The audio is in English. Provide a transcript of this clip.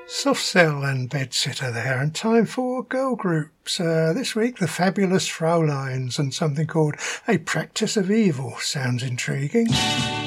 Soft Cell and Bedsitter there, and time for girl groups. This week, the Fabulous Frauleins and something called A Practice of Evil. Sounds intriguing.